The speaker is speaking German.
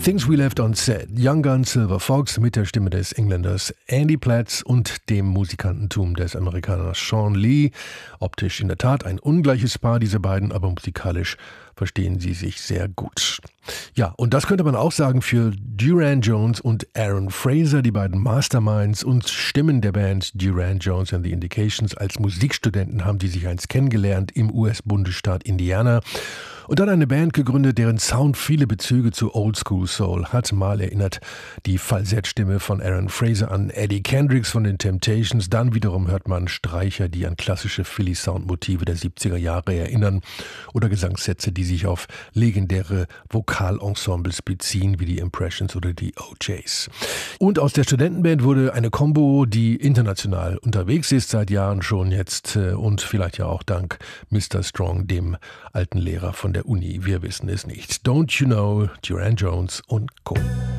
Things We Left Unsaid, Young Gun Silver Fox mit der Stimme des Engländers Andy Platts und dem Musikantentum des Amerikaners Sean Lee. Optisch in der Tat ein ungleiches Paar, diese beiden, aber musikalisch verstehen sie sich sehr gut. Ja, und das könnte man auch sagen für Duran Jones und Aaron Fraser, die beiden Masterminds und Stimmen der Band Duran Jones and the Indications. Als Musikstudenten haben die sich einst kennengelernt im US-Bundesstaat Indiana und dann eine Band gegründet, deren Sound viele Bezüge zu Oldschool Soul hat. Mal erinnert die Falsettstimme von Aaron Fraser an Eddie Kendricks von den Temptations, dann wiederum hört man Streicher, die an klassische Philly-Sound-Motive der 70er Jahre erinnern oder Gesangssätze, die sich auf legendäre Vokalensembles beziehen, wie die Impressions oder die OJs. Und aus der Studentenband wurde eine Combo, die international unterwegs ist, seit Jahren schon jetzt und vielleicht ja auch dank Mr. Strong, dem alten Lehrer von der Uni. Wir wissen es nicht. Don't You Know, Duran Jones und Co.